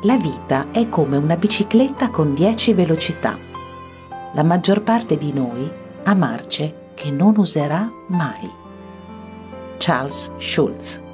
La vita è come una bicicletta con 10 velocità. La maggior parte di noi ha marce che non userà mai. Charles Schulz.